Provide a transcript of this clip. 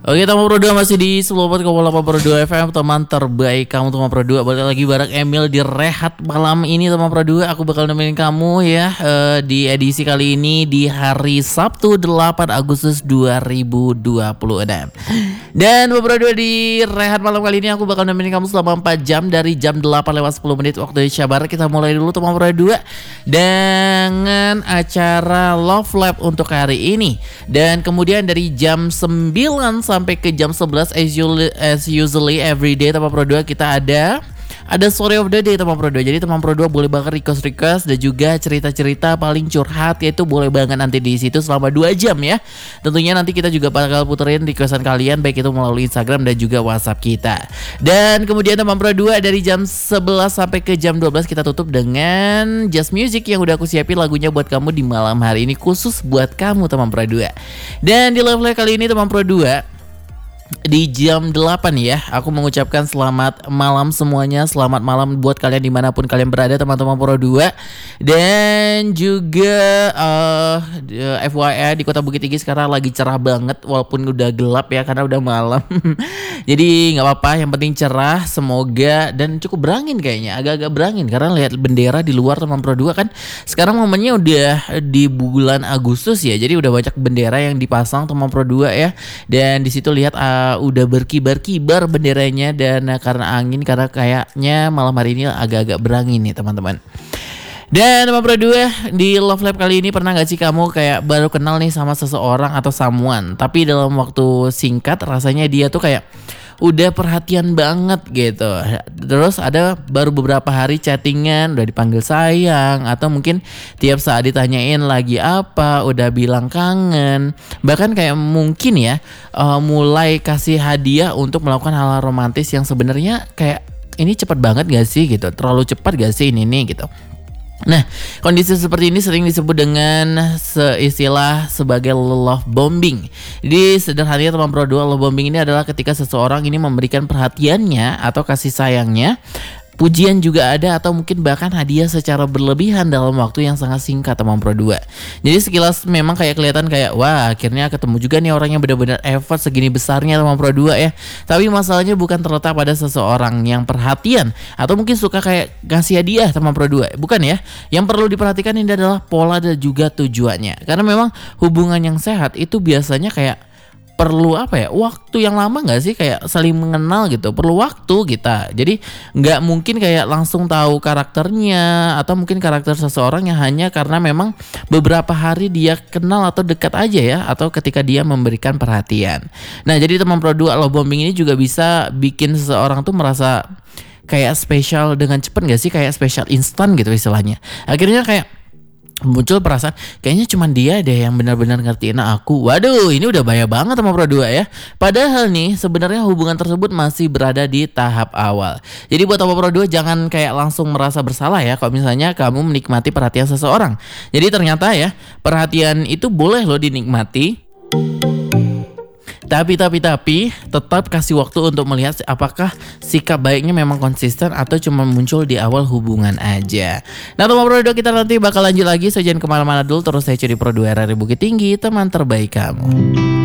Oke, teman Pro 2 masih di 94,8 Pro 2 FM, teman terbaik kamu teman Pro 2. Balik lagi bareng Emil di Rehat malam ini teman Pro 2. Aku bakal nemenin kamu ya di edisi kali ini di hari Sabtu 8 Agustus 2026. Dan teman Pro 2 di Rehat malam kali ini aku bakal nemenin kamu selama 4 jam dari jam 8 lewat 10 menit waktu Indonesia Barat. Kita mulai dulu teman Pro 2 dengan acara Love Lab untuk hari ini. Dan kemudian dari jam 9 sampai ke jam 11 as usually every day teman Pro 2 kita ada story of the day teman Pro 2. Jadi teman Pro 2 boleh banget request dan juga cerita-cerita paling curhat yaitu boleh banget nanti di situ selama 2 jam ya. Tentunya nanti kita juga bakal puterin requestan kalian baik itu melalui Instagram dan juga WhatsApp kita. Dan kemudian teman Pro 2 dari jam 11 sampai ke jam 12 kita tutup dengan Just Music yang udah aku siapin lagunya buat kamu di malam hari ini khusus buat kamu teman Pro 2. Dan di Love Live kali ini teman Pro 2 di jam 8 ya, aku mengucapkan selamat malam semuanya. Selamat malam buat kalian dimanapun kalian berada teman-teman Pro 2. Dan juga FYI di Kota Bukit Tinggi sekarang lagi cerah banget walaupun udah gelap ya karena udah malam. Jadi gak apa-apa, yang penting cerah. Semoga dan cukup berangin kayaknya, agak-agak berangin karena lihat bendera di luar teman Pro 2 kan. Sekarang momennya udah di bulan Agustus ya, jadi udah banyak bendera yang dipasang teman Pro 2 ya. Dan di situ lihat udah berkibar-kibar benderanya dan karena angin, karena kayaknya malam hari ini agak-agak berangin nih teman-teman. Dan teman Pro 2 di Love Lab kali ini pernah gak sih kamu kayak baru kenal nih sama seseorang atau someone, tapi dalam waktu singkat rasanya dia tuh kayak udah perhatian banget gitu. Terus ada baru beberapa hari chattingan udah dipanggil sayang, atau mungkin tiap saat ditanyain lagi apa udah bilang kangen. Bahkan kayak mungkin ya mulai kasih hadiah untuk melakukan hal romantis yang sebenarnya kayak ini cepat banget gak sih gitu, terlalu cepat gak sih ini nih gitu. Nah, kondisi seperti ini sering disebut dengan istilah sebagai love bombing. Jadi sederhananya teman Pro 2, love bombing ini adalah ketika seseorang ini memberikan perhatiannya atau kasih sayangnya, pujian juga ada, atau mungkin bahkan hadiah secara berlebihan dalam waktu yang sangat singkat teman Pro 2. Jadi sekilas memang kayak kelihatan kayak wah akhirnya ketemu juga nih orang yang benar-benar effort segini besarnya teman Pro 2 ya. Tapi masalahnya bukan terletak pada seseorang yang perhatian atau mungkin suka kayak ngasih hadiah teman Pro 2. Bukan ya. Yang perlu diperhatikan ini adalah pola dan juga tujuannya. Karena memang hubungan yang sehat itu biasanya kayak perlu waktu yang lama gak sih, kayak saling mengenal gitu, perlu waktu kita. Jadi gak mungkin kayak langsung tahu karakternya atau mungkin karakter seseorang yang hanya karena memang beberapa hari dia kenal atau dekat aja ya, atau ketika dia memberikan perhatian. Nah jadi teman Pro 2, love bombing ini juga bisa bikin seseorang tuh merasa kayak spesial dengan cepat gak sih, kayak spesial instan gitu istilahnya. Akhirnya kayak muncul perasaan kayaknya cuma dia deh yang benar-benar ngertiin aku. Waduh, ini udah bahaya banget sama Pro 2 ya. Padahal nih sebenarnya hubungan tersebut masih berada di tahap awal. Jadi buat Pro 2 jangan kayak langsung merasa bersalah ya kalau misalnya kamu menikmati perhatian seseorang. Jadi ternyata ya perhatian itu boleh loh dinikmati. Tapi tetap kasih waktu untuk melihat apakah sikap baiknya memang konsisten atau cuma muncul di awal hubungan aja. Nah teman Pro 2 kita nanti bakal lanjut lagi, so jangan kemana-mana dulu, terus saya curi Pro 2 RRI Bukit Tinggi, teman terbaik kamu.